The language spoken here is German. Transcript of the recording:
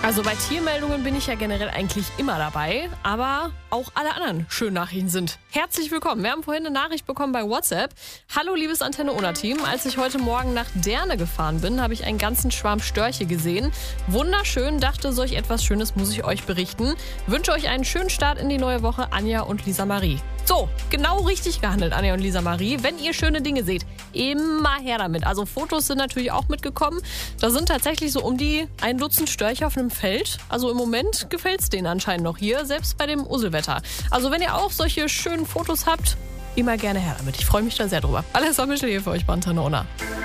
Also bei Tiermeldungen bin ich ja generell eigentlich immer dabei, aber auch alle anderen schönen Nachrichten sind. Herzlich willkommen. Wir haben vorhin eine Nachricht bekommen bei WhatsApp. Hallo liebes Antenne-Ona-Team. Als ich heute Morgen nach Derne gefahren bin, habe ich einen ganzen Schwarm Störche gesehen. Wunderschön, dachte, solch etwas Schönes muss ich euch berichten. Wünsche euch einen schönen Start in die neue Woche, Anja und Lisa Marie. So, genau richtig gehandelt, Anja und Lisa Marie. Wenn ihr schöne Dinge seht, immer her damit. Also Fotos sind natürlich auch mitgekommen. Da sind tatsächlich so um die 1 Dutzend Störche auf einem Feld. Also im Moment gefällt es denen anscheinend noch hier, selbst bei dem Uselwetter. Also wenn ihr auch solche schönen Fotos habt, immer gerne her damit. Ich freue mich da sehr drüber. Alles Michel hier für euch bei Antenne Ona.